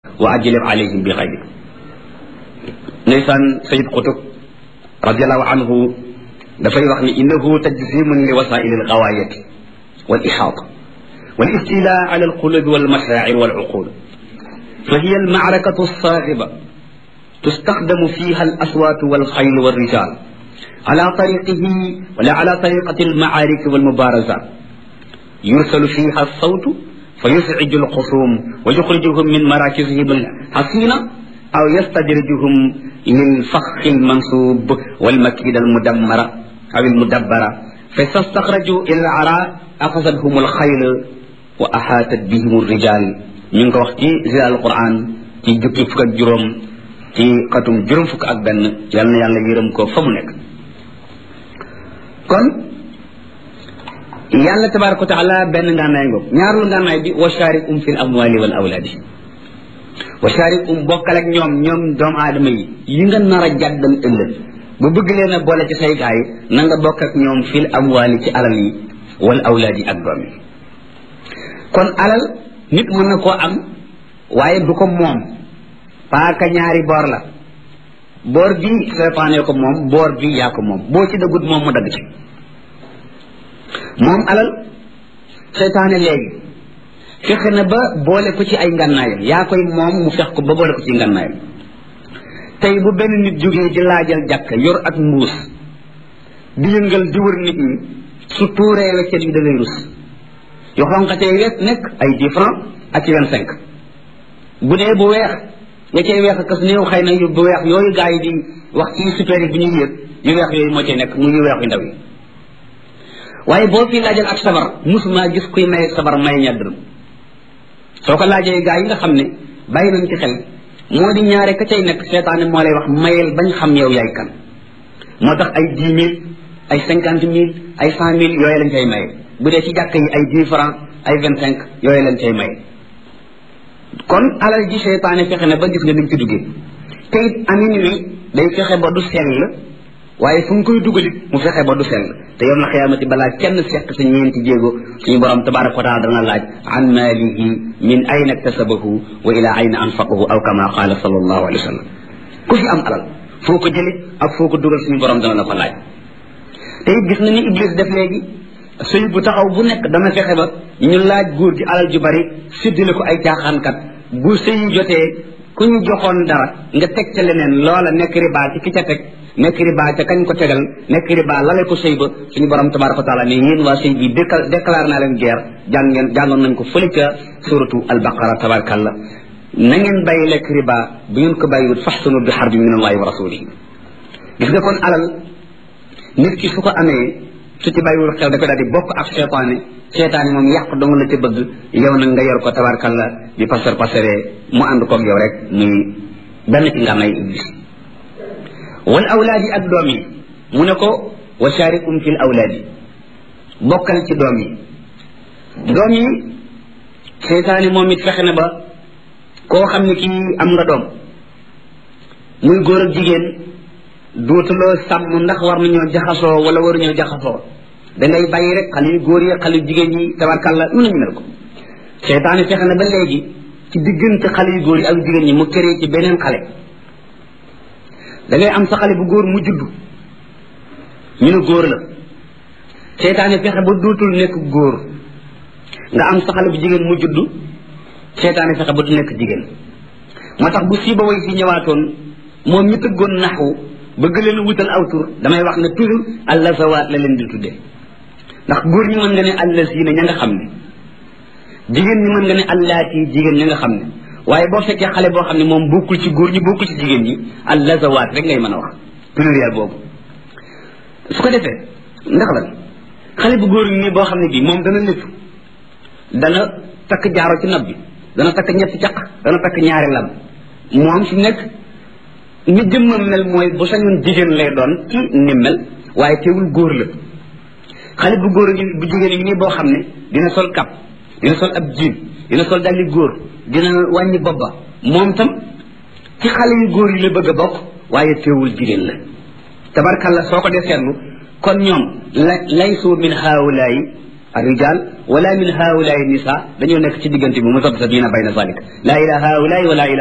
wa ajlib alayhim bi xayri. ndeysaan sayid qutub radiallahu anhu dafay wax ni innahu tajsimun li wasaili algawaayati wal ihaata wal istila ala alqulubi wal mashaa'ir wal uqul fa hiya alma'rakatu alsaaxiba tustaxdamu fiha alaswaatu walxayl walrijal ala tariqihi wala ala tariqati alma'ariki walmubarazat yursalu fiha alsawtu fa yus'iju alxusum wa yuxrijuhum min marakisihim alxasina aw yastadrijuhum lilfaxi almansub walmakida almudammara aw almudabbara fa istaxraju ila al-ara axasathum alxayl wa ahaatat bihim alrijal. ñu ngi ko wax ci zilaal Qur'an ci jukki fukk ak juróom ci xatum juróom fukk ak benn yal na yàlla yërëm ko fa mu nekk. kon yàlla tabaraka wa taala benn ngànnaay ngoog ñaareelu ngànnaay bi wa sharikum fil amwali wal awlaadi wa sharikum bokkal ak ñoom doomu aadama yi nga nar a jàddal ëllëg bu bëgg leen a boole ci say gaay na nga bokk ak ñoom fil amwali ci alal yi wal awlaadi ak doom yi. kon alal nit mën na koo am waaye du ko moom paaka ñaari boor la boor bi seytaane ko moom boor bi yaa ko moom boo ci dëggut moom mu dagg ci moom alal seytaane léegi fexe na ba boole ko ci ay ngànnaayam yaa koy moom mu fex ko ba boole ko ci ngànnaayam. tey bu benn nit jógee di laajal jàkk yor ak mbuus di yëngal di wër nit ñi su tuuree weccet yi da ngay rus yu xonqatee wet nekk ay 10 francs ak ci 25 bu dee bu weex ya cay weex kas néew xëy na yu bu weex yooyu gaa yi di wax ci super yi bi ñuy yëg yu weex yooyu moo cay nekk mu yu weex yu ndaw yi. waaye boo fi laajal ak sabar musuma gis kuy maye sabar may ñaar dërëm soo ko laajee gaa yi nga xam ne bàyyi nañ ci xel moo di ñaare ka cay nekk seetaane moo lay wax mayel bañ xam yow yaay kan moo tax ay 10 000 ay 50 000 ay 100 000 yooyu lañ cay maye bu dee ci jàkk yi ay 10 francs ay 25 yooyu lañ cay maye. kon alal ji seetaane fexe na ba gis nga niñ ci duggee te it amin wi day fexe ba du sell waaye fu mu koy dugalit mu fexe ba du sell te yow na xiyaamati balaa kenn fekk sa ñeenti jéego suñu borom tabaraka wa taala dana laaj an maalihi min ayna iktasabahu wa ila ayna anfaqahu aw kama qaala sallallahu alayhi wa sallam. ku fi am alal foo ko jëlit ak foo ko dugal suñu borom dana la ko laaj. te it gis na ni Iblis def léegi sëy bu taxaw bu nekk dana fexe ba ñu laaj góor gi alal ju bari séddale ko ay caaxaankat bu sëy jotee ku ñu joxoon dara nga teg ca leneen loola nekk riba ci ki ca teg nekk riba ca kañ ko tegal nekk riba lale ko sëy ba suñu borom tabaraka wa taala ne yéen waa sëy bi déclaré naa leen guerre jàngoon nañ ko fële ca suratu albaqara tabarakallah na ngeen bàyyi lekk riba bu ngeen ko bàyyiwut faxsanu bi xarbi min allahi wa rasulihi. gis nga kon alal nit ki su ko amee su ci bàyyiwul xel da koy daal di bokk ak seetaane moom yàq dong la ca bëgg yow nag nga yor ko tabarkalla di passer mu ànd koog yow rek muy benn ci ngànnaay iblis. wal awlaadi ak doom yi mu ne ko wa sharikum fil awlaadi bokkal ci doom yi seetaane moom it fexe na ba koo xam ne kii am nga doom muy góor ak jigéen duutuloo sàmm ndax war nañoo jaxasoo wala waruñoo jaxasoo dangay bàyyi rek xale yu góor yi xale yu jigéen yi tabarkalla nu nañu mel ko. seytaane fexe na ba léegi ci diggante xale yu góor yi ak jigéen ñi mu créé ci beneen xale. dangay am sa xale bu góor mu juddu ñu ne góor la seytaane fexe ba duutul nekk góor nga am sa xale bu jigéen mu juddu seytaane fexe ba du nekk jigéen. moo tax bu siiba way fi ñëwaatoon moom ñu tëggoon naxu bëgg leen wutal aw tur damay wax ne toujours allazawaat la leen di tuddee ndax góor ñi mën nga ne allazina ña nga xam ne jigéen ñi mën nga ne allaati jigéen ña nga xam ne waaye boo fekkee xale boo xam ne moom bokkul ci góor ñi bokkul ci jigéen ñi allazawaat rek ngay mën a wax pluriel boobu. su ko defee ndax la xale bu góor nii boo xam ne bii moom dana lépp dana takk jaaro ci nopp bi dana takk ñetti caq dana takk ñaari lam moom fi nekk ni jëmmam mel mooy bu sañoon jigéen lay doon ci ni mel waaye teewul góor la. xale bu góor gi bu jigéen yi nii boo xam ne dina sol kap dina sol ab jiin dina sol dalli góor dina wàññi bobba moom tam ci xale yu góor yi la bëgg a bokk waaye teewul jigéen la tabarkalla soo ko dee seetlu kon ñoom laysu min haawulaayi الرجال ولا من هؤلاء النساء dañoo nekk ci diggante bi musabsabina bayna zalik la ila haulaay wala ila